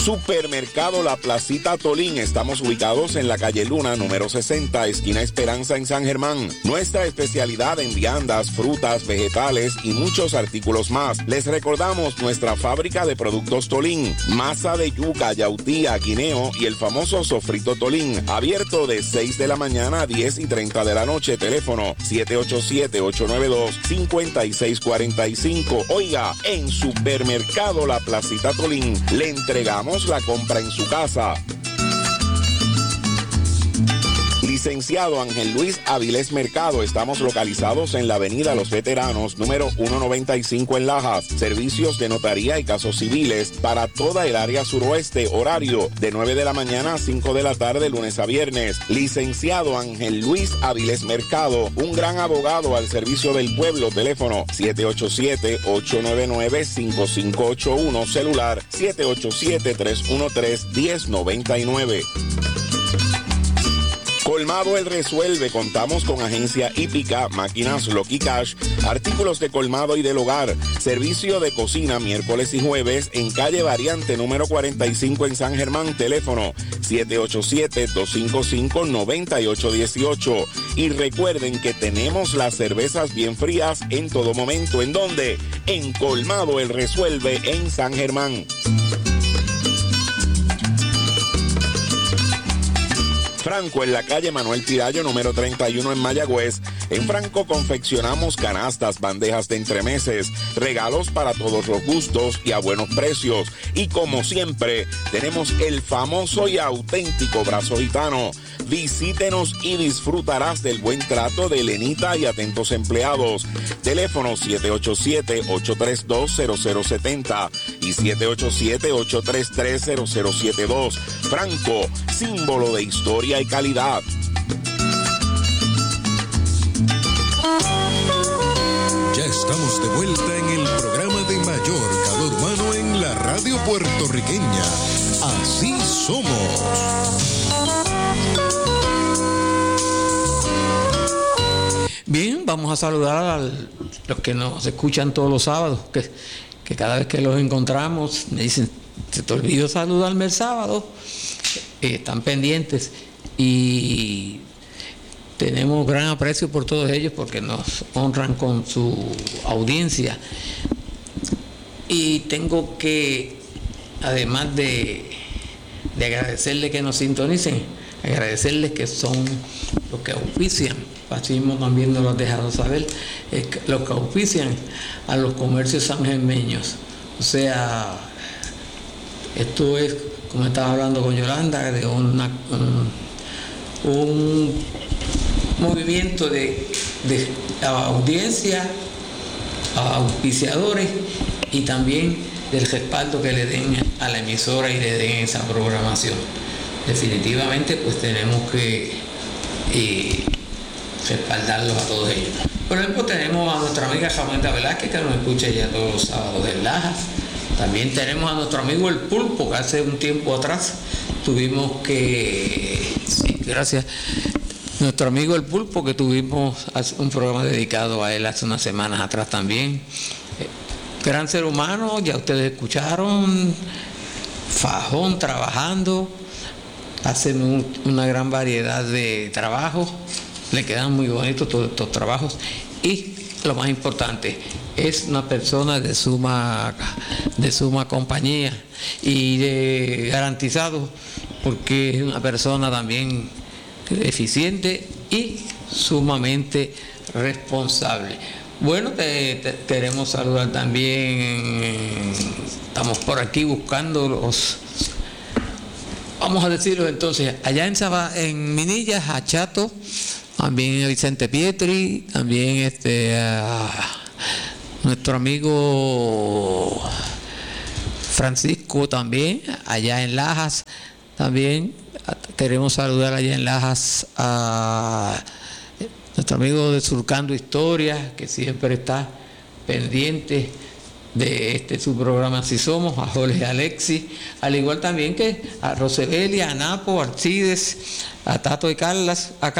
Supermercado La Placita Tolín. Estamos ubicados en la calle Luna, número 60, esquina Esperanza en San Germán. Nuestra especialidad en viandas, frutas, vegetales y muchos artículos más. Les recordamos nuestra fábrica de productos Tolín, masa de yuca, yautía, guineo y el famoso sofrito Tolín. Abierto de 6 de la mañana a 10:30 de la noche. Teléfono 787-892-5645. Oiga, en Supermercado La Placita Tolín le entregamos la compra en su casa. Licenciado Ángel Luis Avilés Mercado. Estamos localizados en la avenida Los Veteranos, número 195 en Lajas. Servicios de notaría y casos civiles para toda el área suroeste. Horario de 9 de la mañana a 5 de la tarde, lunes a viernes. Licenciado Ángel Luis Avilés Mercado, un gran abogado al servicio del pueblo. Teléfono 787-899-5581. Celular 787-313-1099. Colmado El Resuelve. Contamos con agencia hípica, máquinas Lucky Cash, artículos de colmado y del hogar. Servicio de cocina miércoles y jueves en calle Variante número 45 en San Germán. Teléfono 787-255-9818. Y recuerden que tenemos las cervezas bien frías en todo momento. ¿En dónde? En Colmado El Resuelve en San Germán. Franco, en la calle Manuel Tirayo, número 31 en Mayagüez. En Franco confeccionamos canastas, bandejas de entremeses, regalos para todos los gustos y a buenos precios. Y como siempre, tenemos el famoso y auténtico brazo gitano. Visítenos y disfrutarás del buen trato de Elenita y atentos empleados. Teléfono 787-832-0070 y 787-833-0072. Franco, símbolo de historia y calidad. Ya estamos de vuelta en el programa de mayor calor humano en la radio puertorriqueña. Así somos. Bien, vamos a saludar a los que nos escuchan todos los sábados, que cada vez que los encontramos me dicen, se te olvidó saludarme el sábado. Están pendientes y tenemos gran aprecio por todos ellos porque nos honran con su audiencia. Y tengo que, además de agradecerles que nos sintonicen, agradecerles que son los que auspician. Así mismo también nos lo han dejado saber, los que auspician a los comercios sangermeños. O sea, esto es, como estaba hablando con Yolanda, de un movimiento de audiencia, a auspiciadores y también del respaldo que le den a la emisora y le den esa programación. Definitivamente, pues tenemos que respaldarlos a todos ellos. Por ejemplo, tenemos a nuestra amiga Jamaica Velázquez, que nos escucha ya todos los sábados en Lajas. También tenemos a nuestro amigo El Pulpo, que hace un tiempo atrás tuvimos que... Sí, gracias. Nuestro amigo El Pulpo, que tuvimos un programa dedicado a él hace unas semanas atrás también. Gran ser humano, ya ustedes escucharon, fajón, trabajando, hacen una gran variedad de trabajos, le quedan muy bonitos todos estos trabajos y lo más importante, es una persona de suma compañía y garantizado, porque es una persona también eficiente y sumamente responsable. Bueno, queremos saludar también, estamos por aquí buscando los, vamos a decirlo entonces, allá en Minillas, a Chato, también a Vicente Pietri, también nuestro amigo Francisco también, allá en Lajas, también queremos saludar allá en Lajas a nuestro amigo de Surcando Historias, que siempre está pendiente de su programa Así Somos, a Jorge Alexis, al igual también que a Rosebelia, a Napo, a Arcides, a Tato y Carlos, a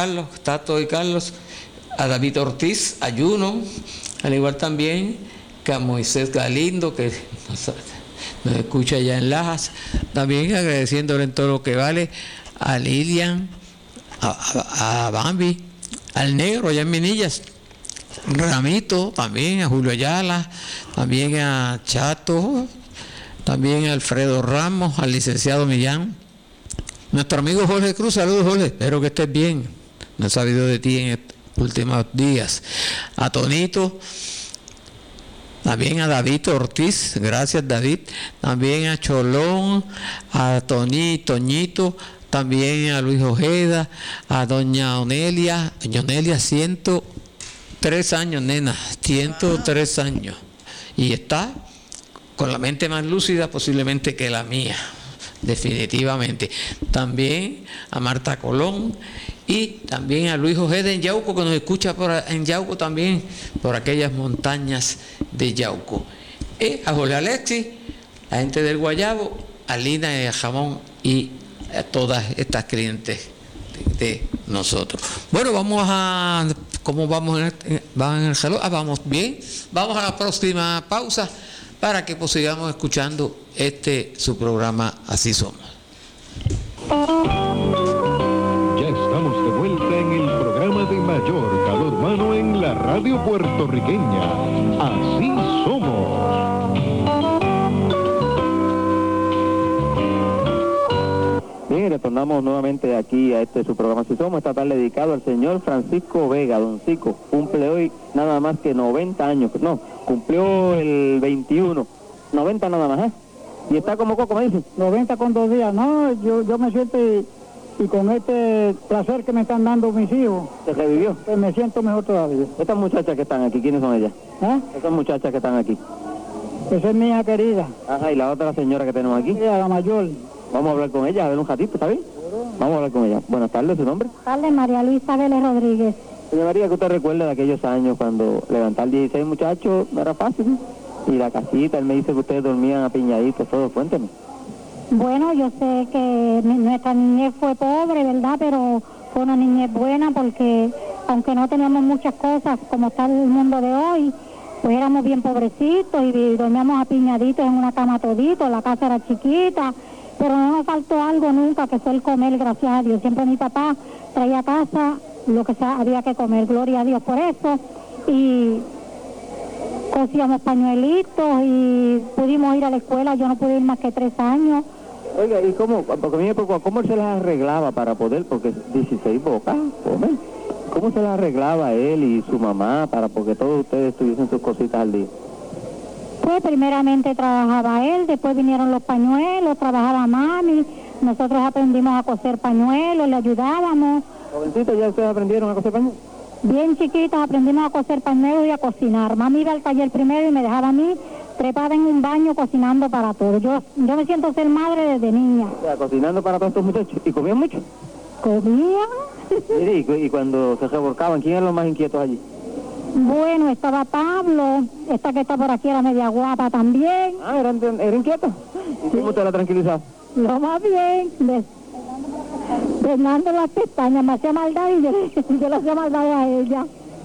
David Ortiz, a Juno, al igual también que a Moisés Galindo, que nos escucha allá en Lajas. También agradeciéndole en todo lo que vale a Lilian, a Bambi, al Negro allá en Minillas, Ramito, también a Julio Ayala, también a Chato, también a Alfredo Ramos, al licenciado Millán, nuestro amigo Jorge Cruz. Saludos, Jorge, espero que estés bien, no he sabido de ti en estos últimos días. A Tonito, también a David Ortiz, gracias David, también a Cholón, a Toñito, también a Luis Ojeda, a doña Onelia, 103 años, nena, 103 años, y está con la mente más lúcida posiblemente que la mía, definitivamente. También a Marta Colón y también a Luis Ojeda en Yauco, que nos escucha en Yauco también, por aquellas montañas de Yauco. Y a Jorge Alexis, la gente del Guayabo, a Lina y a Jamón y a todas estas clientes de nosotros. Bueno, vamos a... ¿Cómo vamos en el reloj? Vamos bien. Vamos a la próxima pausa para que pues sigamos escuchando su programa Así Somos. Ya estamos de vuelta en el programa de mayor calor humano en la radio puertorriqueña. Así somos. Bien, retornamos nuevamente aquí a su programa Así Somos, esta tarde dedicado al señor Francisco Vega. Don Cico cumple hoy nada más que 90 años, no, cumplió el 21, 90 nada más, ¿eh? Y está como Coco, me dice. 90 con 2 días, no, yo me siento y con este placer que me están dando mis hijos. ¿Se revivió? Pues me siento mejor todavía. Estas muchachas que están aquí, ¿quiénes son ellas? Esas muchachas que están aquí. Esa es mi hija querida. Ajá, y la otra señora que tenemos aquí. Ella, la mayor. Vamos a hablar con ella, a ver un ratito, ¿está bien? Vamos a hablar con ella. Buenas tardes, ¿su nombre? Buenas tardes, María Luisa Vélez Rodríguez. Doña María, ¿qué usted recuerda de aquellos años cuando levantar 16 muchachos no era fácil, ¿no? Y la casita, él me dice que ustedes dormían apiñaditos, todo, cuénteme. Bueno, yo sé que nuestra niñez fue pobre, ¿verdad? Pero fue una niñez buena porque aunque no teníamos muchas cosas como está el mundo de hoy, pues éramos bien pobrecitos y dormíamos apiñaditos en una cama todito, la casa era chiquita, pero no nos faltó algo nunca, que fue el comer, gracias a Dios. Siempre mi papá traía a casa lo que había que comer, gloria a Dios por eso, y cosíamos pañuelitos y pudimos ir a la escuela. Yo no pude ir más que 3 años. Oiga, ¿y cómo? Porque a mí me preocupa, ¿cómo se las arreglaba para poder? Porque 16 bocas, comer. ¿Cómo se las arreglaba él y su mamá para porque todos ustedes tuviesen sus cositas al día? Pues primeramente trabajaba él, después vinieron los pañuelos, trabajaba mami, nosotros aprendimos a coser pañuelos, le ayudábamos. Jovencitos, ¿ya ustedes aprendieron a coser pañuelos? Bien chiquitas aprendimos a coser pañuelos y a cocinar. Mami iba al taller primero y me dejaba a mí trepada en un baño cocinando para todos. Yo me siento ser madre desde niña. O sea, cocinando para todos estos muchachos. ¿Y comían mucho? ¿Comían? Mire, y cuando se revolcaban, ¿quién eran los más inquietos allí? Bueno, estaba Pablo, esta que está por aquí era media guapa también. Ah, ¿era inquieta? ¿Y cómo usted la tranquilizaba? Lo más bien, peinando las pestañas, me hacía maldad y yo le hacía maldad a ella.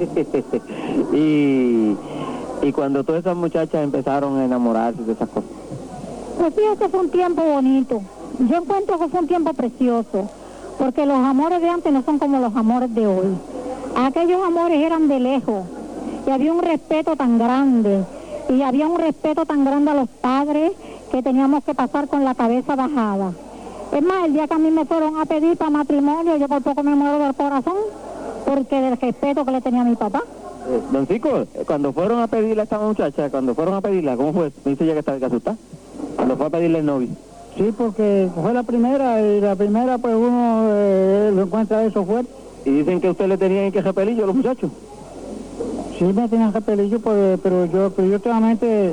y cuando todas esas muchachas empezaron a enamorarse de esas cosas. Pues fíjate, fue un tiempo bonito. Yo encuentro que fue un tiempo precioso, porque los amores de antes no son como los amores de hoy. Aquellos amores eran de lejos, y había un respeto tan grande, y había un respeto tan grande a los padres que teníamos que pasar con la cabeza bajada. Es más, el día que a mí me fueron a pedir para matrimonio, yo por poco me muero del corazón, porque del respeto que le tenía a mi papá. Don Cico, cuando fueron a pedirle a esta muchacha, ¿cómo fue? Me dice ya que estaba asustada. Cuando fue a pedirle el novio. Sí, porque fue la primera, y la primera pues uno lo encuentra eso fuerte. Y dicen que usted le tenían que repelillo a los muchachos. Sí, me tenían repelillo, pues, pero yo últimamente,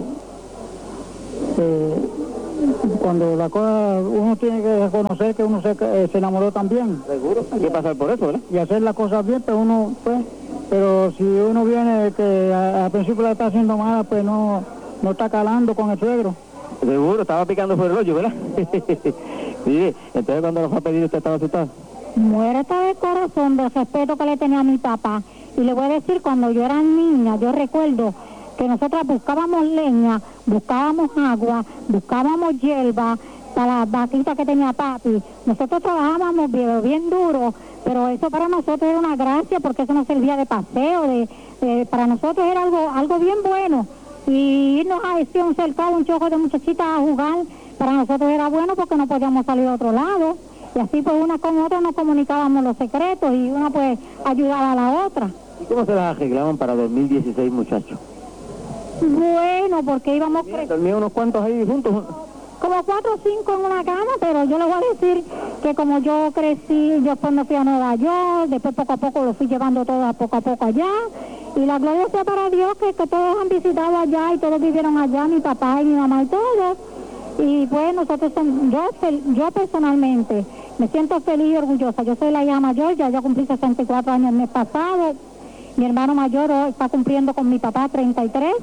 cuando la cosa, uno tiene que reconocer que uno se enamoró también. Seguro, hay que pasar por eso, ¿verdad? Y hacer las cosas bien, pues uno, pues, pero si uno viene que al principio la está haciendo mala, pues no está calando con el suegro. Seguro, estaba picando por el hoyo, ¿verdad? Sí, entonces cuando lo fue a pedir usted estaba asustado. Muerta de corazón del respeto que le tenía a mi papá. Y le voy a decir, cuando yo era niña, yo recuerdo que nosotras buscábamos leña buscábamos agua, buscábamos hierba para las vaquitas que tenía papi. Nosotros trabajábamos bien duro, pero eso para nosotros era una gracia porque eso nos servía de paseo, para nosotros era algo bien bueno. Y irnos a un cercado, un chojo de muchachitas a jugar, para nosotros era bueno porque no podíamos salir a otro lado. Y así pues una con otra nos comunicábamos los secretos y una pues ayudaba a la otra. ¿Y cómo se las arreglaban para 2016 muchachos? Bueno, porque íbamos... ¿Dormían unos cuantos ahí juntos? Como 4 o 5 en una cama, pero yo les voy a decir que como yo crecí, yo cuando fui a Nueva York, después poco a poco lo fui llevando todo poco a poco allá, y la gloria sea para Dios que todos han visitado allá y todos vivieron allá, mi papá y mi mamá y todos, y pues nosotros, yo personalmente me siento feliz y orgullosa. Yo soy la hija mayor, ya yo cumplí 64 años el mes pasado, mi hermano mayor está cumpliendo con mi papá 33,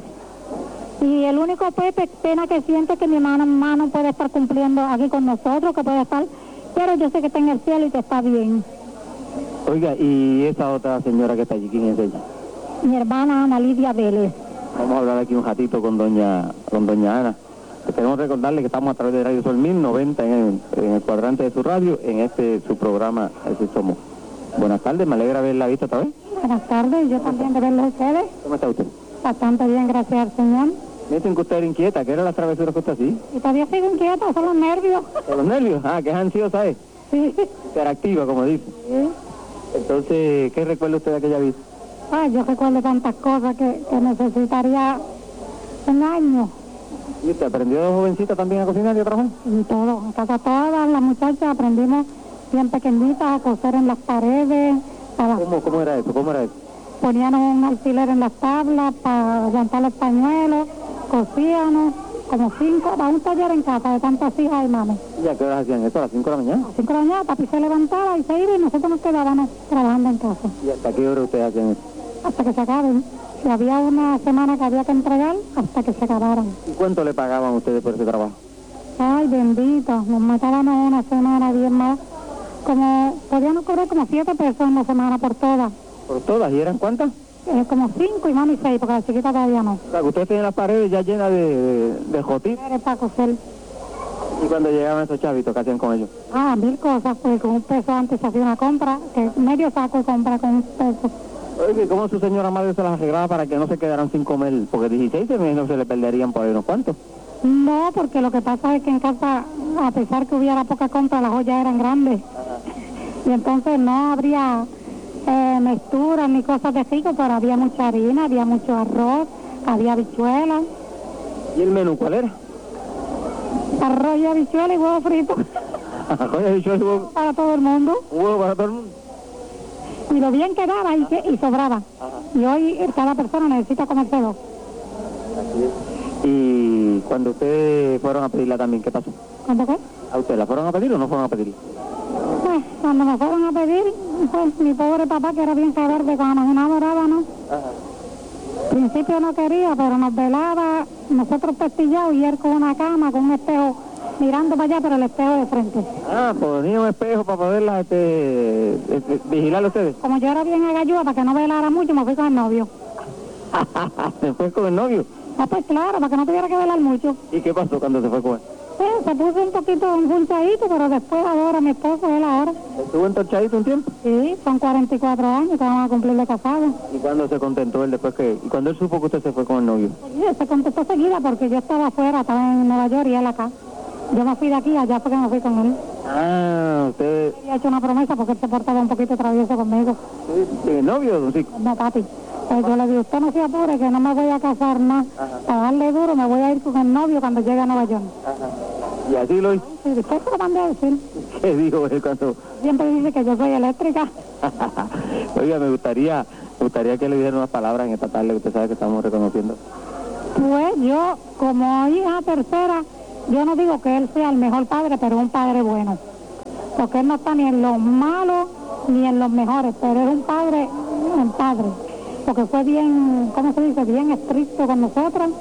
y el único pues, pena que siento es que mi mamá no puede estar cumpliendo aquí con nosotros, que puede estar, pero yo sé que está en el cielo y que está bien. Oiga, ¿y esa otra señora que está allí, quién es ella? Mi hermana Ana Lidia Vélez. Vamos a hablar aquí un ratito con doña Ana. Queremos recordarle que estamos a través de Radio Sol 1090 en el cuadrante de su radio, en su programa, Así Somos. Buenas tardes, me alegra haberla visto otra vez. Buenas tardes, yo también de verlos a ustedes. ¿Cómo está usted? Bastante bien, gracias al Señor. Me dicen que usted era inquieta, ¿qué eran las travesuras que usted hacía? Y todavía sigo inquieta, son los nervios. ¿Son los nervios? Ah, que es ansiosa, ¿eh? Sí. Interactiva, como dice. Sí. Entonces, ¿qué recuerda usted de aquella vez? Ay, yo recuerdo tantas cosas que necesitaría un año. ¿Y usted aprendió de jovencita también a cocinar y a trabajar? Y todo, en casa todas las muchachas aprendimos bien pequeñitas a coser en las paredes. ¿Cómo era eso? Poníamos un alfiler en las tablas para levantar los pañuelos, cosíamos como 5, a un taller en casa de tantas hijas y mames. ¿Y a qué horas hacían eso? ¿A las 5 de la mañana? A las 5 de la mañana, papi se levantaba y se iba y nosotros nos quedábamos trabajando en casa. ¿Y hasta qué hora ustedes hacían eso? Hasta que se acaben. Si había una semana que había que entregar, hasta que se acabaran. ¿Y cuánto le pagaban ustedes por ese trabajo? Ay, bendito, nos matábamos una semana bien más. Podíamos cobrar como 7 pesos en la semana por todas. ¿Por todas? ¿Y eran cuántas? Como 5 y mami 6, porque la chiquita todavía no. O sea, que ustedes tenían las paredes ya llenas de jotitos. Para coser. ¿Y cuando llegaban esos chavitos, qué hacían con ellos? 1000 cosas, pues con 1 peso antes se hacía una compra, que medio saco de compra con 1 peso. Oye, ¿cómo su señora madre se las arreglaba para que no se quedaran sin comer? Porque 16 no se le perderían por ahí unos cuantos. No, porque lo que pasa es que en casa, a pesar que hubiera poca compra, las ollas eran grandes. Y entonces no habría mezclas ni cosas de rico, pero había mucha harina, había mucho arroz, había habichuelas. ¿Y el menú cuál era? Arroz y habichuelas y huevo frito. Arroz y habichuelas y huevo. Para todo el mundo. ¿Un huevo para todo el mundo? Y lo bien que daba y sobraba. Ajá. Y hoy cada persona necesita comerse 2. Así es. ¿Y cuando ustedes fueron a pedirla también, qué pasó? ¿Cuándo qué? ¿A ustedes la fueron a pedir o no fueron a pedir? Pues cuando me fueron a pedir, pues mi pobre papá, que era bien cobarde, cuando nos enamorábamos, al principio no quería, pero nos velaba, nosotros pestillados y él con una cama, con un espejo, mirando para allá, pero el espejo de frente. Ponía un espejo para poderla vigilar a ustedes. Como yo era bien agayuda, para que no velara mucho, me fui con el novio. ¿Se fue con el novio? Pues claro, para que no tuviera que velar mucho. ¿Y qué pasó cuando se fue con él? Se puso un poquito enjunchadito, pero después ahora mi esposo, él ahora. ¿Estuvo entorchadito un tiempo? Sí, son 44 años que vamos a cumplir de casado. ¿Y cuándo se contentó él después y cuando él supo que usted se fue con el novio? Pues, se contestó seguida porque yo estaba afuera, estaba en Nueva York y él acá. Yo me fui de aquí, allá porque me fui con él. Usted... Había hecho una promesa porque él se portaba un poquito travieso conmigo. ¿El novio, don Chico? No, papi. Pues yo le dije, usted no se apure, que no me voy a casar más. Para darle duro me voy a ir con el novio cuando llegue a Nueva York. ¿Y así lo hizo? Sí, después se lo mandé a decir. ¿Qué dijo él cuando...? Siempre dice que yo soy eléctrica. Oiga, me gustaría que le dijeran unas palabras en esta tarde que usted sabe que estamos reconociendo. Pues yo, como hija tercera, yo no digo que él sea el mejor padre, pero es un padre bueno. Porque él no está ni en los malos ni en los mejores, pero es un padre, porque fue bien, ¿cómo se dice?, bien estricto con nosotros.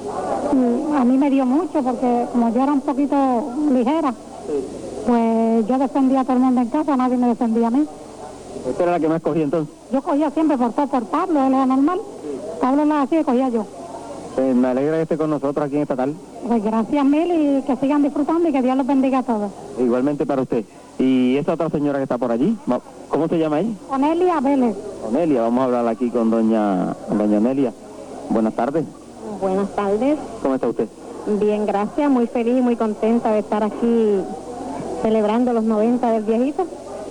Y a mí me dio mucho porque como yo era un poquito ligera, pues yo defendía a todo el mundo en casa, nadie me defendía a mí. ¿Usted era la que más cogía entonces? Yo cogía siempre por Pablo, él era normal. Pablo la hacía y cogía yo. Me alegra que esté con nosotros aquí en esta tarde. Pues gracias mil y que sigan disfrutando y que Dios los bendiga a todos. Igualmente para usted. Y esa otra señora que está por allí, ¿cómo se llama ella? Onelia Vélez. Onelia, vamos a hablar aquí con doña Onelia. Buenas tardes. Buenas tardes. ¿Cómo está usted? Bien, gracias. Muy feliz y muy contenta de estar aquí celebrando los 90 del viejito.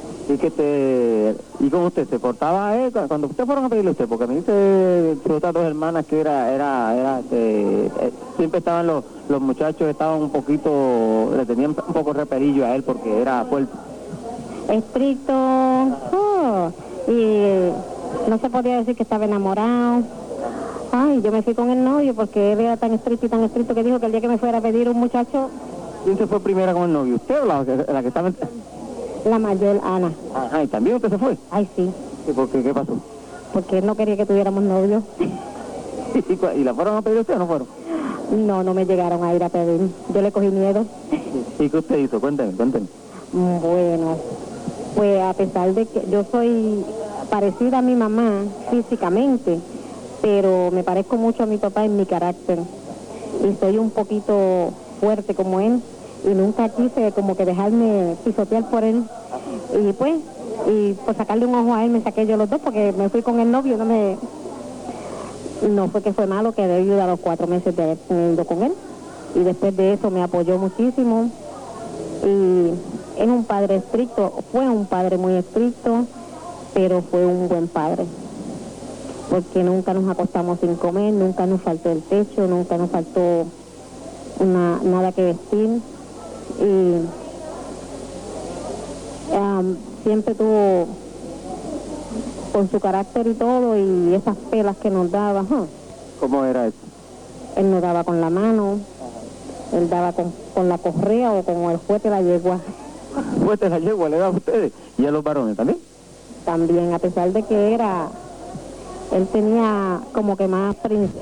¿Y cómo usted se portaba cuando ustedes fueron a pedirle a usted? Porque me dice sus otras dos hermanas que siempre estaban los muchachos, estaban un poquito, le tenían un poco repelillo a él porque era fuerte. Estricto, y no se podía decir que estaba enamorado. Ay, yo me fui con el novio porque él era tan estricto que dijo que el día que me fuera a pedir un muchacho... ¿Quién se fue primero con el novio? ¿Usted o la que estaba...? La mayor, Ana. Ajá, ¿y también usted se fue? Ay, sí. ¿Y por qué? ¿Qué pasó? Porque él no quería que tuviéramos novio. ¿Y la fueron a pedir usted o no fueron? No me llegaron a ir a pedir. Yo le cogí miedo. ¿Y qué usted hizo? Cuénteme. Bueno, pues a pesar de que yo soy parecida a mi mamá físicamente, pero me parezco mucho a mi papá en mi carácter. Y soy un poquito fuerte como él. Y nunca quise como que dejarme pisotear por él. Y pues, por sacarle un ojo a él me saqué yo los dos porque me fui con el novio. No fue que fue malo, que debí a los 4 meses de haber ido con él. Y después de eso me apoyó muchísimo. Y es un padre estricto, fue un padre muy estricto, pero fue un buen padre. Porque nunca nos acostamos sin comer, nunca nos faltó el techo, nunca nos faltó nada que vestir. Y siempre tuvo con su carácter y todo y esas pelas que nos daba. ¿Cómo era eso? Él nos daba con la mano, él daba con la correa o con el fuete de la yegua. ¿Fuete de la yegua le daba a ustedes? ¿Y a los varones también? También, a pesar de que él tenía como que más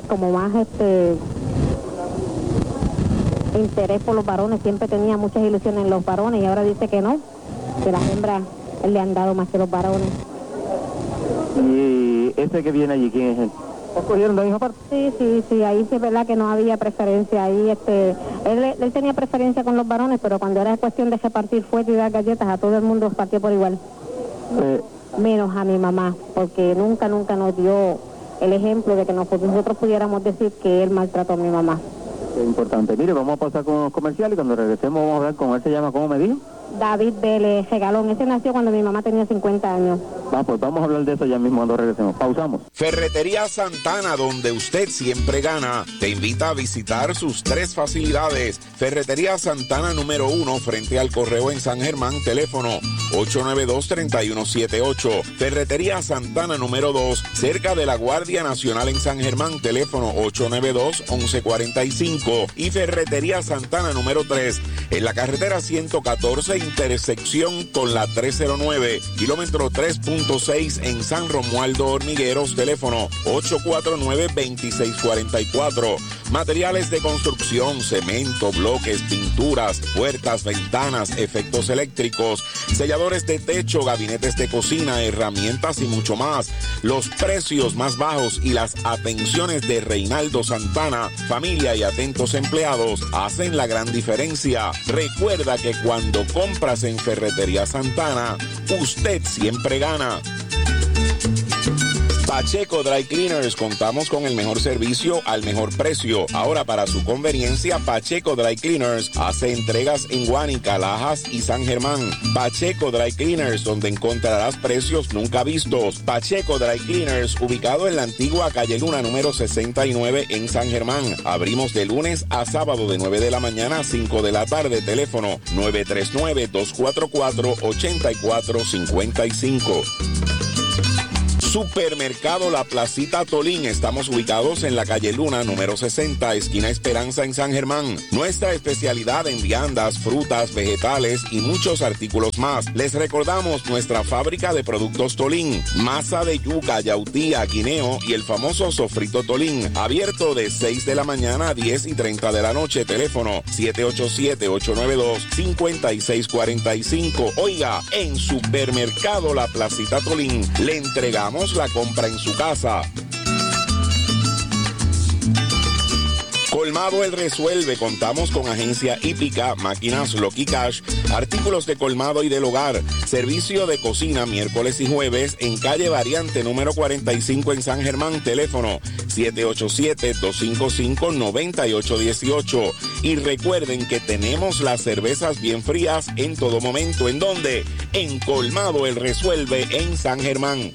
interés por los varones, siempre tenía muchas ilusiones en los varones y ahora dice que no, que las hembras le han dado más que los varones. ¿Y ese que viene allí, quién es él? ¿Os cogieron de la misma parte? Sí, ahí sí es verdad que no había preferencia, ahí él tenía preferencia con los varones, pero cuando era cuestión de repartir fuerte y dar galletas a todo el mundo los partió por igual. Menos a mi mamá, porque nunca nos dio el ejemplo de que nosotros pudiéramos decir que él maltrató a mi mamá. Qué importante. Mire, vamos a pasar con los comerciales y cuando regresemos vamos a hablar con él. ¿Se llama, cómo me dijo? David Vélez Regalón. Ese nació cuando mi mamá tenía 50 años. Pues vamos a hablar de eso ya mismo cuando regresemos. Pausamos. Ferretería Santana, donde usted siempre gana, te invita a visitar sus 3 facilidades. Ferretería Santana número 1, frente al Correo en San Germán, teléfono 892-3178. Ferretería Santana número 2, cerca de la Guardia Nacional en San Germán, teléfono 892-1145. Y Ferretería Santana número 3, en la carretera 114, intersección con la 309, kilómetro 3.6 en San Romualdo Hormigueros, teléfono 849-2644. Materiales de construcción, cemento, bloques, pinturas, puertas, ventanas, efectos eléctricos, selladores de techo, gabinetes de cocina, herramientas y mucho más. Los precios más bajos y las atenciones de Reinaldo Santana, familia y atentos empleados hacen la gran diferencia. Recuerda que cuando compras en Ferretería Santana, usted siempre gana. Pacheco Dry Cleaners, contamos con el mejor servicio al mejor precio. Ahora, para su conveniencia, Pacheco Dry Cleaners hace entregas en Guánica, Lajas y San Germán. Pacheco Dry Cleaners, donde encontrarás precios nunca vistos. Pacheco Dry Cleaners, ubicado en la antigua calle Luna número 69 en San Germán. Abrimos de lunes a sábado de 9 de la mañana a 5 de la tarde. Teléfono 939-244-8455. Supermercado La Placita Tolín. Estamos ubicados en la calle Luna, número 60, esquina Esperanza en San Germán. Nuestra especialidad en viandas, frutas, vegetales y muchos artículos más. Les recordamos nuestra fábrica de productos Tolín. Masa de yuca, yautía, guineo y el famoso sofrito Tolín. Abierto de 6 de la mañana a 10:30 de la noche. Teléfono 787-892-5645. Oiga, en Supermercado La Placita Tolín le entregamos la compra en su casa. Colmado El Resuelve, contamos con agencia hípica, máquinas Lucky Cash, artículos de colmado y del hogar, servicio de cocina miércoles y jueves en calle Variante número 45 en San Germán, teléfono 787-255-9818. Y recuerden que tenemos las cervezas bien frías en todo momento. ¿En dónde? En Colmado El Resuelve en San Germán.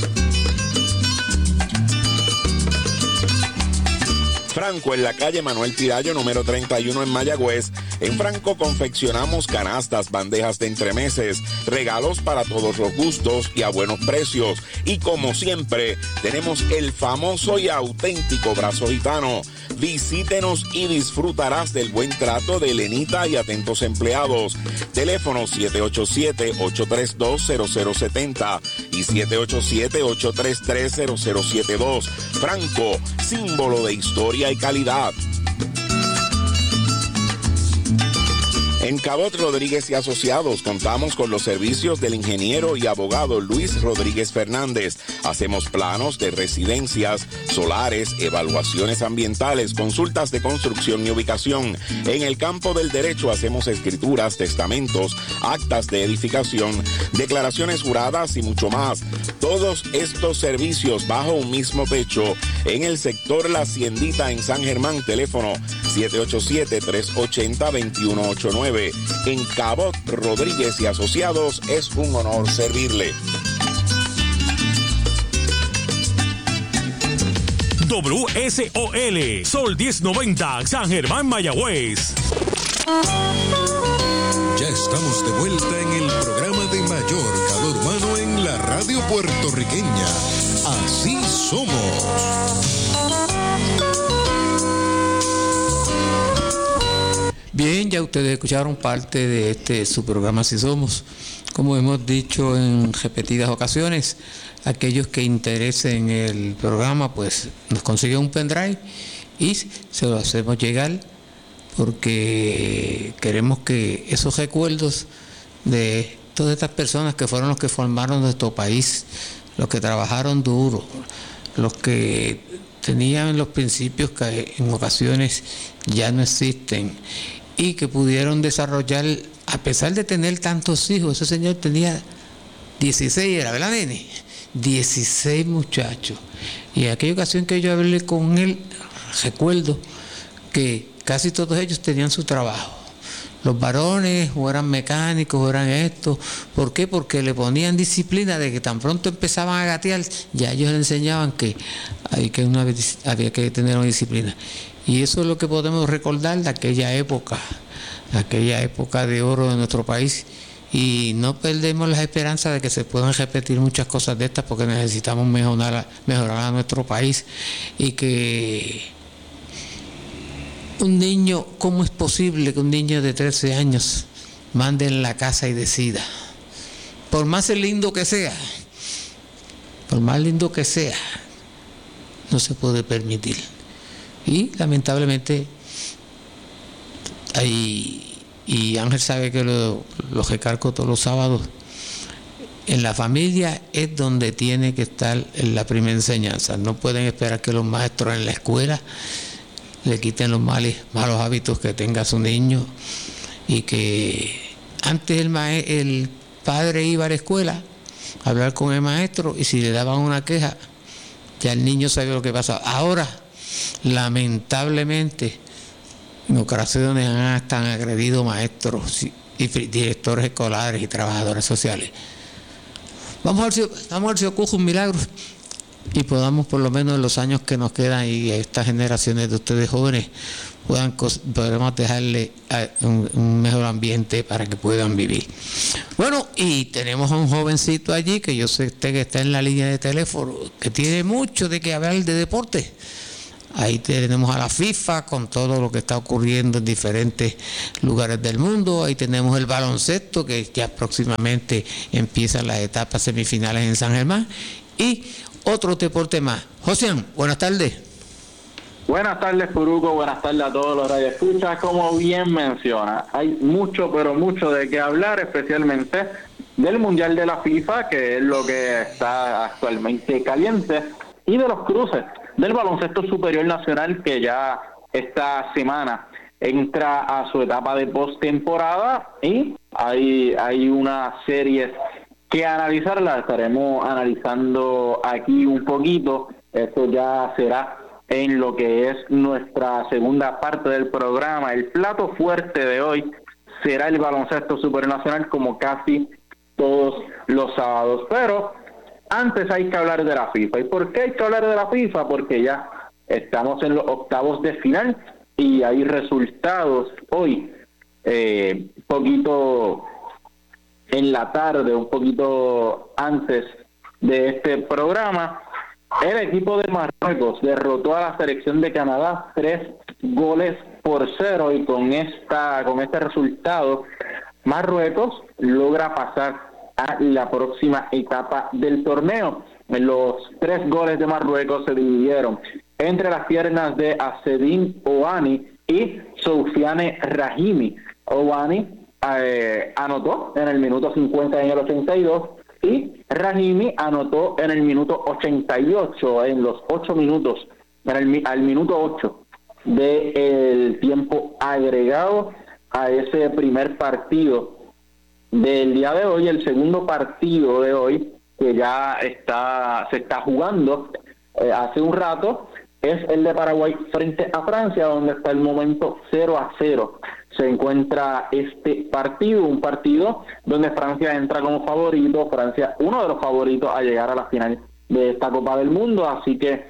Franco, en la calle Manuel Tirayo, número 31 en Mayagüez. En Franco confeccionamos canastas, bandejas de entremeses, regalos para todos los gustos y a buenos precios. Y como siempre, tenemos el famoso y auténtico brazo gitano. Visítenos y disfrutarás del buen trato de Elenita y atentos empleados. Teléfono 787-832-0070 y 787-833-0072. Franco, símbolo de historia y calidad. En Cabot Rodríguez y Asociados contamos con los servicios del ingeniero y abogado Luis Rodríguez Fernández. Hacemos planos de residencias, solares, evaluaciones ambientales, consultas de construcción y ubicación. En el campo del derecho hacemos escrituras, testamentos, actas de edificación, declaraciones juradas y mucho más. Todos estos servicios bajo un mismo techo en el sector La Haciendita en San Germán, teléfono 787-380-2189. En Cabot Rodríguez y Asociados es un honor servirle. WSOL, Sol 1090, San Germán, Mayagüez. Ya estamos de vuelta en el programa de mayor calor humano en la radio puertorriqueña. Así somos. Bien, ya ustedes escucharon parte de su programa Así Somos. Como hemos dicho en repetidas ocasiones, aquellos que interesen el programa, pues nos consiguen un pendrive y se lo hacemos llegar, porque queremos que esos recuerdos de todas estas personas que fueron los que formaron nuestro país, los que trabajaron duro, los que tenían los principios que en ocasiones ya no existen, y que pudieron desarrollar, a pesar de tener tantos hijos. Ese señor tenía 16, era, ¿verdad, nene? 16 muchachos. Y en aquella ocasión que yo hablé con él, recuerdo que casi todos ellos tenían su trabajo. Los varones o eran mecánicos o eran esto. ¿Por qué? Porque le ponían disciplina de que tan pronto empezaban a gatear, ya ellos le enseñaban que había que tener una disciplina. Y eso es lo que podemos recordar de aquella época de oro de nuestro país. Y no perdemos las esperanzas de que se puedan repetir muchas cosas de estas, porque necesitamos mejorar a nuestro país. Y que un niño, ¿cómo es posible que un niño de 13 años mande en la casa y decida? Por más lindo que sea, no se puede permitir. Y lamentablemente y Ángel sabe que lo recalco todos los sábados, en la familia es donde tiene que estar en la primera enseñanza. No pueden esperar que los maestros en la escuela le quiten los malos hábitos que tenga su niño. Y que antes el padre iba a la escuela a hablar con el maestro, y si le daban una queja, ya el niño sabía lo que pasaba. Ahora, lamentablemente, en ocasiones han agredido maestros y directores escolares y trabajadores sociales. Vamos a ver si ocurre un milagro y por lo menos en los años que nos quedan, y a estas generaciones de ustedes jóvenes podremos dejarle un mejor ambiente para que puedan vivir. Bueno, y tenemos a un jovencito allí que yo sé que está en la línea de teléfono, que tiene mucho de qué hablar de deporte. Ahí tenemos a la FIFA con todo lo que está ocurriendo en diferentes lugares del mundo. Ahí tenemos el baloncesto, que ya próximamente empiezan las etapas semifinales en San Germán. Y otro deporte más. José, buenas tardes. Buenas tardes, Puruco. Buenas tardes a todos los radioescuchas. Como bien menciona, hay mucho, pero mucho de qué hablar, especialmente del Mundial de la FIFA, que es lo que está actualmente caliente, y de los cruces del baloncesto superior nacional, que ya esta semana entra a su etapa de postemporada y hay una serie que analizarla. Estaremos analizando aquí un poquito. Esto ya será en lo que es nuestra segunda parte del programa. El plato fuerte de hoy será el baloncesto supernacional, como casi todos los sábados. Pero antes hay que hablar de la FIFA. ¿Y por qué hay que hablar de la FIFA? Porque ya estamos en los octavos de final y hay resultados hoy, poquito en la tarde, un poquito antes de este programa. El equipo de Marruecos derrotó a la selección de Canadá 3-0 y con este resultado Marruecos logra pasar a la próxima etapa del torneo. Los 3 goles de Marruecos se dividieron entre las piernas de Azzedine Ouani y Soufiane Rahimi. Ouani anotó en el minuto 50 y en el 82 y Rahimi anotó en el minuto 88, en los 8 minutos, al minuto 8 del tiempo agregado a ese primer partido del día de hoy. El segundo partido de hoy, que ya se está jugando hace un rato, es el de Paraguay frente a Francia, donde está el momento 0-0. Se encuentra este partido, un partido donde Francia entra como favorito, Francia uno de los favoritos a llegar a la final de esta Copa del Mundo, así que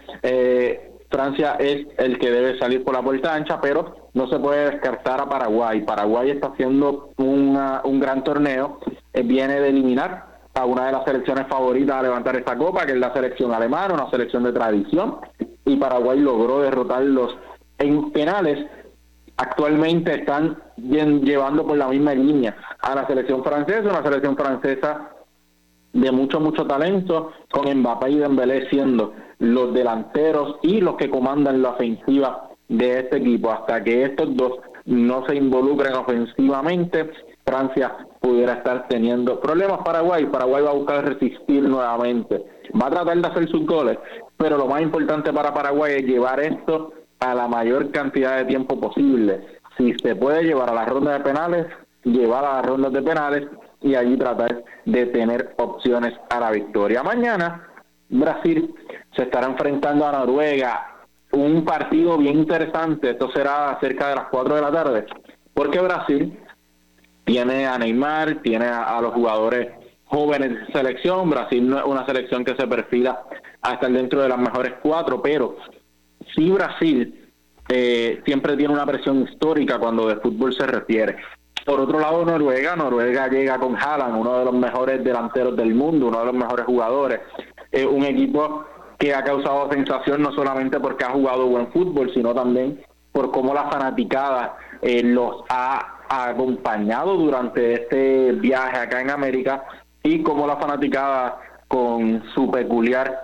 Francia es el que debe salir por la puerta ancha, pero no se puede descartar a Paraguay. Paraguay está haciendo un gran torneo, viene de eliminar a una de las selecciones favoritas a levantar esta copa, que es la selección alemana, una selección de tradición, y Paraguay logró derrotarlos en penales. Actualmente están llevando por la misma línea a la selección francesa, una selección francesa de mucho talento, con Mbappé y Dembélé siendo los delanteros y los que comandan la ofensiva de este equipo. Hasta que estos dos no se involucren ofensivamente, Francia pudiera estar teniendo problemas. Paraguay va a buscar resistir nuevamente, va a tratar de hacer sus goles, pero lo más importante para Paraguay es llevar esto a la mayor cantidad de tiempo posible. Si se puede llevar a la ronda de penales, llevar a las rondas de penales y allí tratar de tener opciones a la victoria. Mañana Brasil se estará enfrentando a Noruega, un partido bien interesante. Esto será cerca de las 4 de la tarde, porque Brasil tiene a Neymar, tiene a los jugadores jóvenes de selección. Brasil no es una selección que se perfila a estar dentro de las mejores 4, pero sí Brasil siempre tiene una presión histórica cuando de fútbol se refiere. Por otro lado, Noruega llega con Haaland, uno de los mejores delanteros del mundo, uno de los mejores jugadores. Un equipo que ha causado sensación no solamente porque ha jugado buen fútbol, sino también por cómo la fanaticada los ha acompañado durante este viaje acá en América, y cómo la fanaticada, con su peculiar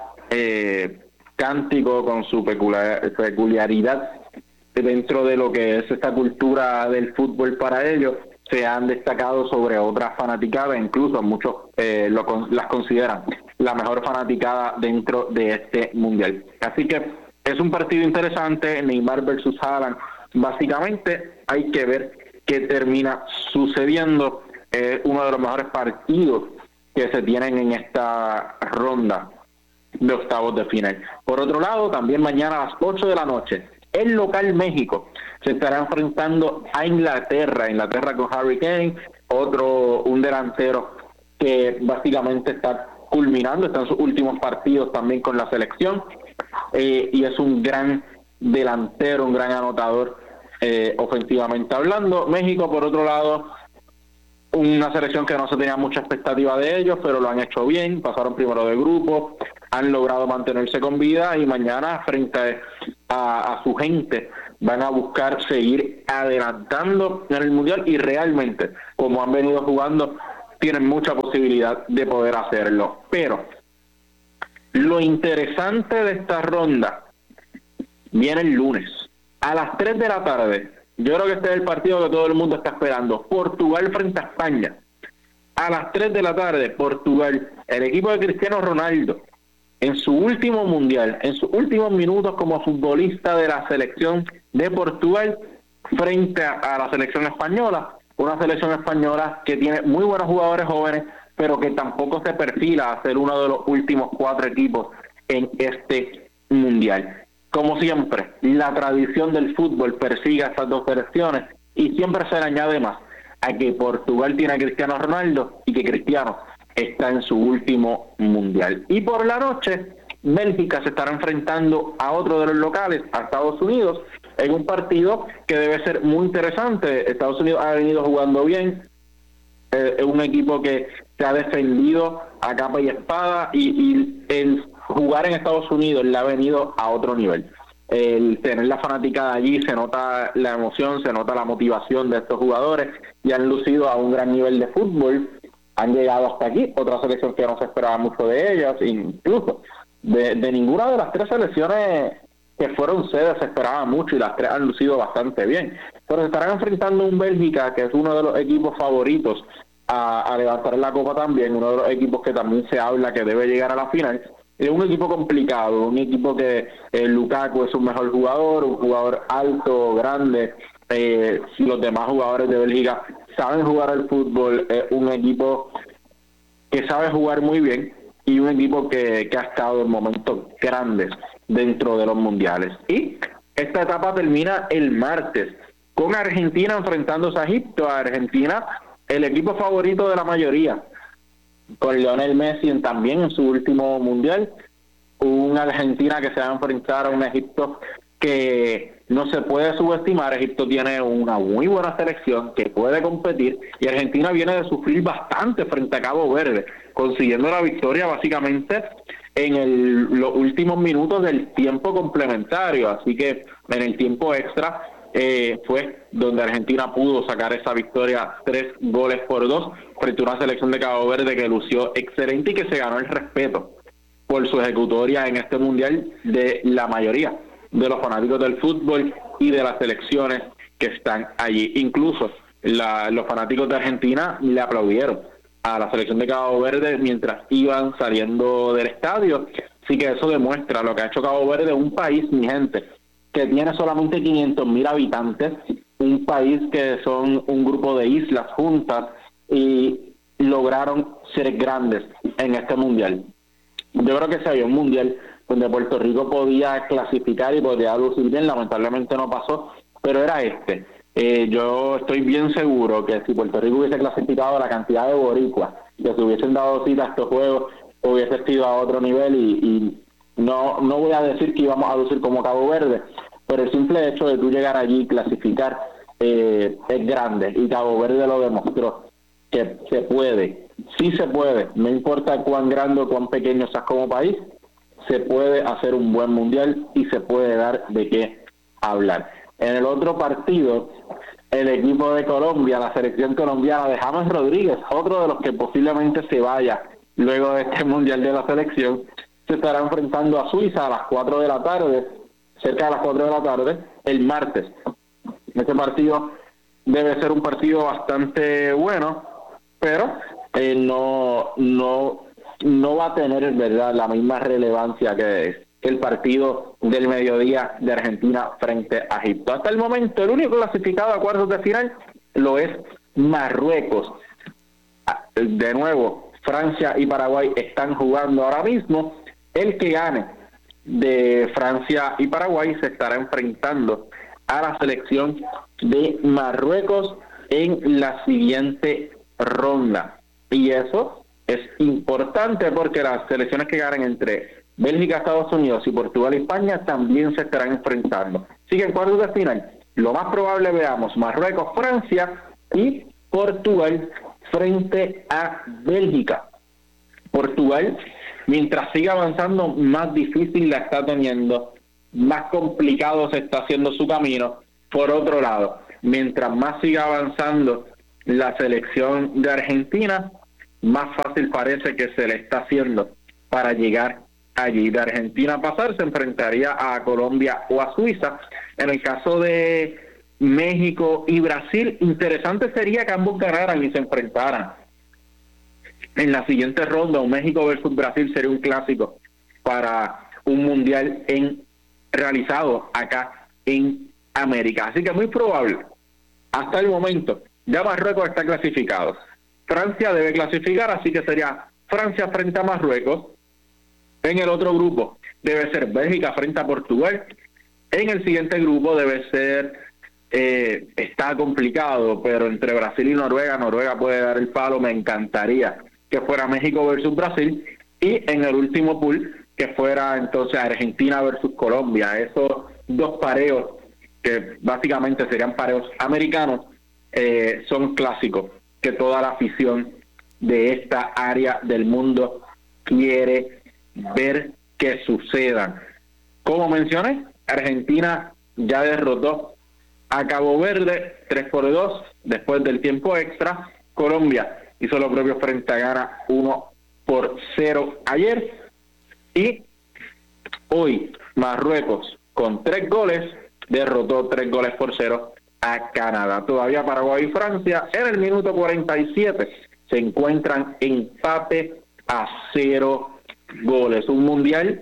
cántico, con su peculiaridad dentro de lo que es esta cultura del fútbol para ellos, se han destacado sobre otras fanaticadas. Incluso muchos las consideran la mejor fanaticada dentro de este mundial. Así que es un partido interesante, Neymar versus Haaland. Básicamente hay que ver qué termina sucediendo. Uno de los mejores partidos que se tienen en esta ronda de octavos de final. Por otro lado, también mañana a las 8 de la noche, el local México se estará enfrentando a Inglaterra con Harry Kane, un delantero que básicamente está culminando, está en sus últimos partidos también con la selección, y es un gran delantero, un gran anotador ofensivamente hablando. México, por otro lado, una selección que no se tenía mucha expectativa de ellos, pero lo han hecho bien, pasaron primero de grupo, han logrado mantenerse con vida, y mañana frente a su gente van a buscar seguir adelantando en el Mundial, y realmente, como han venido jugando, tienen mucha posibilidad de poder hacerlo. Pero lo interesante de esta ronda viene el lunes a las 3 de la tarde. Yo creo que este es el partido que todo el mundo está esperando. Portugal frente a España. A las 3 de la tarde, Portugal, el equipo de Cristiano Ronaldo, en su último mundial, en sus últimos minutos como futbolista de la selección de Portugal frente a la selección española, una selección española que tiene muy buenos jugadores jóvenes, pero que tampoco se perfila a ser uno de los últimos 4 equipos en este mundial. Como siempre, la tradición del fútbol persigue a estas dos selecciones y siempre se le añade más a que Portugal tiene a Cristiano Ronaldo y que Cristiano está en su último mundial. Y por la noche, Bélgica se estará enfrentando a otro de los locales, a Estados Unidos, en un partido que debe ser muy interesante. Estados Unidos ha venido jugando bien, es un equipo que se ha defendido a capa y espada, y el jugar en Estados Unidos le ha venido a otro nivel. El tener la fanaticada allí, se nota la emoción, se nota la motivación de estos jugadores, y han lucido a un gran nivel de fútbol, han llegado hasta aquí. Otra selección que no se esperaba mucho de ellas, incluso de ninguna de las 3 selecciones que fueron sedes se esperaba mucho, y las 3 han lucido bastante bien. Pero se estarán enfrentando a un Bélgica que es uno de los equipos favoritos a levantar la copa también, uno de los equipos que también se habla que debe llegar a la final. Es un equipo complicado, un equipo que Lukaku es un mejor jugador, un jugador alto, grande. Los demás jugadores de Bélgica saben jugar al fútbol, es un equipo que sabe jugar muy bien, y un equipo que ha estado en momentos grandes dentro de los mundiales. Y esta etapa termina el martes con Argentina enfrentándose a Egipto. Argentina, el equipo favorito de la mayoría, con Lionel Messi también en su último mundial. Una Argentina que se va a enfrentar a un Egipto que no se puede subestimar. Egipto tiene una muy buena selección que puede competir, y Argentina viene de sufrir bastante frente a Cabo Verde, consiguiendo la victoria básicamente en los últimos minutos del tiempo complementario. Así que en el tiempo extra fue donde Argentina pudo sacar esa victoria 3-2 frente a una selección de Cabo Verde que lució excelente y que se ganó el respeto por su ejecutoria en este mundial de la mayoría de los fanáticos del fútbol y de las selecciones que están allí. Incluso los fanáticos de Argentina le aplaudieron a la selección de Cabo Verde mientras iban saliendo del estadio. Así que eso demuestra lo que ha hecho Cabo Verde, un país, mi gente, que tiene solamente 500,000 habitantes, un país que son un grupo de islas juntas, y lograron ser grandes en este mundial. Yo creo que se había un mundial donde Puerto Rico podía clasificar y podía lucir bien, lamentablemente no pasó, pero era este. Yo estoy bien seguro que si Puerto Rico hubiese clasificado, la cantidad de boricuas que se hubiesen dado cita a estos juegos hubiese sido a otro nivel, y no voy a decir que íbamos a lucir como Cabo Verde, pero el simple hecho de tú llegar allí y clasificar es grande, y Cabo Verde lo demostró que se puede, sí se puede, no importa cuán grande o cuán pequeño seas como país, se puede hacer un buen mundial y se puede dar de qué hablar. En el otro partido, el equipo de Colombia, la selección colombiana de James Rodríguez, otro de los que posiblemente se vaya luego de este mundial de la selección, se estará enfrentando a Suiza a las 4 de la tarde, cerca de las 4 de la tarde, el martes. Este partido debe ser un partido bastante bueno, pero no va a tener, ¿verdad?, la misma relevancia que el partido del mediodía de Argentina frente a Egipto. Hasta el momento, el único clasificado a cuartos de final lo es Marruecos. De nuevo, Francia y Paraguay están jugando ahora mismo. El que gane de Francia y Paraguay se estará enfrentando a la selección de Marruecos en la siguiente ronda. Y eso es importante porque las selecciones que ganen entre Bélgica, Estados Unidos y Portugal y España también se estarán enfrentando. Así que en cuartos de final, lo más probable veamos Marruecos, Francia y Portugal frente a Bélgica. Portugal, mientras siga avanzando, más difícil la está teniendo, más complicado se está haciendo su camino. Por otro lado, mientras más siga avanzando la selección de Argentina, más fácil parece que se le está haciendo para llegar allí. De Argentina a pasar, se enfrentaría a Colombia o a Suiza. En el caso de México y Brasil, interesante sería que ambos ganaran y se enfrentaran en la siguiente ronda. Un México versus Brasil sería un clásico para un mundial realizado acá en América. Así que muy probable, hasta el momento, ya Marruecos está clasificado. Francia debe clasificar, así que sería Francia frente a Marruecos. En el otro grupo debe ser Bélgica frente a Portugal. En el siguiente grupo debe ser, está complicado, pero entre Brasil y Noruega puede dar el palo. Me encantaría que fuera México versus Brasil. Y en el último pool, que fuera entonces Argentina versus Colombia. Esos dos pareos, que básicamente serían pareos americanos, son clásicos que toda la afición de esta área del mundo quiere ver que sucedan. Como mencioné, Argentina ya derrotó a Cabo Verde 3-2 después del tiempo extra. Colombia hizo lo propio frente a Ghana 1-0 ayer. Y hoy Marruecos, con 3 goles, derrotó 3-0 a Canadá. Todavía Paraguay y Francia en el minuto 47 se encuentran empate a 0 goles. Un mundial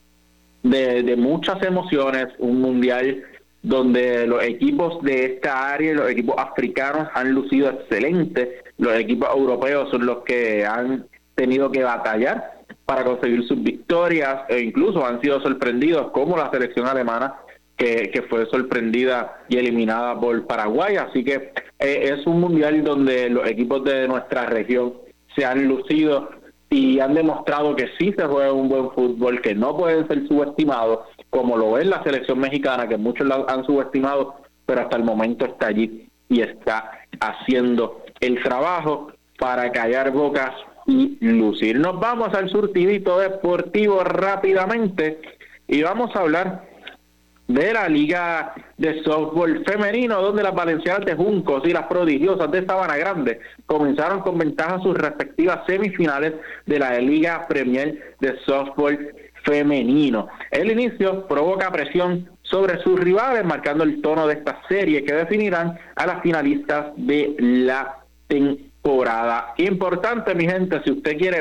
de muchas emociones, un mundial donde los equipos de esta área, los equipos africanos han lucido excelentes, los equipos europeos son los que han tenido que batallar para conseguir sus victorias, e incluso han sido sorprendidos, como la selección alemana, que fue sorprendida y eliminada por Paraguay. Así que es un mundial donde los equipos de nuestra región se han lucido y han demostrado que sí se juega un buen fútbol, que no pueden ser subestimados, como lo es la selección mexicana, que muchos la han subestimado, pero hasta el momento está allí y está haciendo el trabajo para callar bocas y lucir. Nos vamos al surtidito deportivo rápidamente y vamos a hablar de la Liga de Softball Femenino, donde las Valencianas de Juncos y las Prodigiosas de Sabana Grande comenzaron con ventaja sus respectivas semifinales de la Liga Premier de Softball Femenino. El inicio provoca presión sobre sus rivales, marcando el tono de esta serie que definirán a las finalistas de la temporada. Importante, mi gente, si usted quiere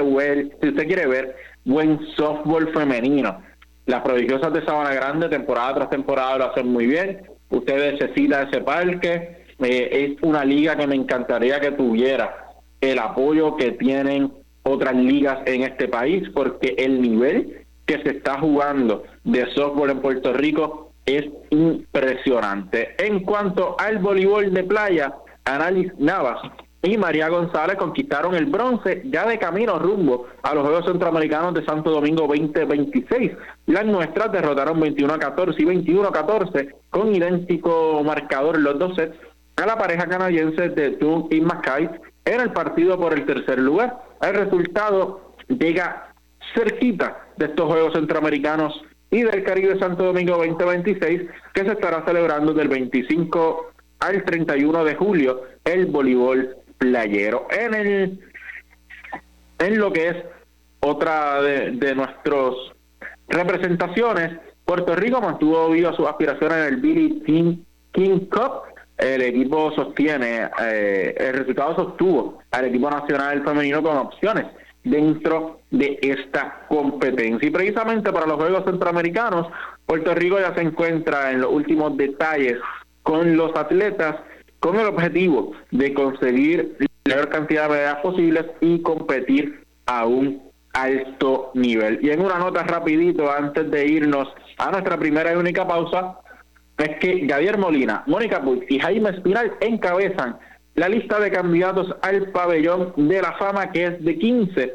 ver buen softball femenino, las Prodigiosas de Sabana Grande temporada tras temporada lo hacen muy bien. Usted necesita ese parque. Es una liga que me encantaría que tuviera el apoyo que tienen otras ligas en este país, porque el nivel que se está jugando de softball en Puerto Rico es impresionante. En cuanto al voleibol de playa, Analis Navas y María González conquistaron el bronce, ya de camino rumbo a los Juegos Centroamericanos de Santo Domingo 2026. Las nuestras derrotaron 21-14 y 21-14 con idéntico marcador los dos sets a la pareja canadiense de Doug y Mackay en el partido por el tercer lugar. El resultado llega cerquita de estos Juegos Centroamericanos y del Caribe Santo Domingo 2026, que se estará celebrando del 25 al 31 de julio el voleibol playero. En lo que es otra de nuestras representaciones, Puerto Rico mantuvo viva sus aspiraciones en el Billie Jean King Cup. El equipo el resultado sostuvo al equipo nacional femenino con opciones dentro de esta competencia. Y precisamente para los Juegos Centroamericanos, Puerto Rico ya se encuentra en los últimos detalles con los atletas, con el objetivo de conseguir la mayor cantidad de medallas posibles y competir a un alto nivel. Y en una nota rapidito, antes de irnos a nuestra primera y única pausa, es que Yadier Molina, Mónica Puig y Jaime Espinal encabezan la lista de candidatos al pabellón de la fama, que es de 15,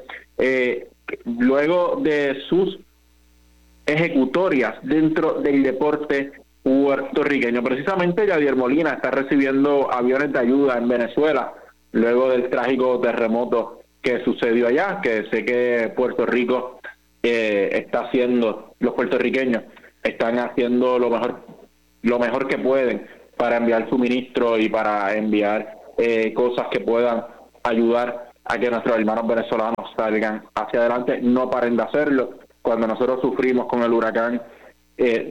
luego de sus ejecutorias dentro del deporte puertorriqueño. Precisamente Yadier Molina está recibiendo aviones de ayuda en Venezuela luego del trágico terremoto que sucedió allá, que sé que Puerto Rico está haciendo, los puertorriqueños están haciendo lo mejor que pueden para enviar suministro y para enviar cosas que puedan ayudar a que nuestros hermanos venezolanos salgan hacia adelante. No paren de hacerlo. Cuando nosotros sufrimos con el huracán